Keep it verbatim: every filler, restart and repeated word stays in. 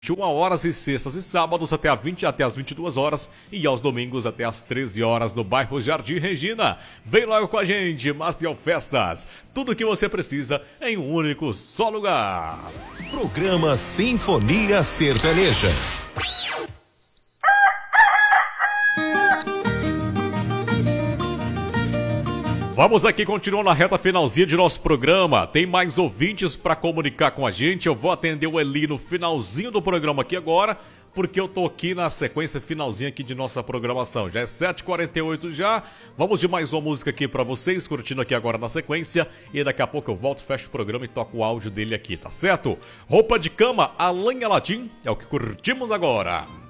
vinte e uma horas e sextas e sábados até, a vinte, até as vinte e duas horas e aos domingos até as treze horas no bairro Jardim Regina. Vem logo com a gente, Master Festas. Tudo o que você precisa em um único só lugar. Programa Sinfonia Sertaneja. Vamos aqui continuando na reta finalzinha de nosso programa. Tem mais ouvintes para comunicar com a gente. Eu vou atender o Eli no finalzinho do programa aqui agora, porque eu tô aqui na sequência finalzinha aqui de nossa programação. Já é sete e quarenta e oito já. Vamos de mais uma música aqui para vocês, curtindo aqui agora na sequência. E daqui a pouco eu volto, fecho o programa e toco o áudio dele aqui, tá certo? Roupa de Cama, Alan Aladim, é o que curtimos agora.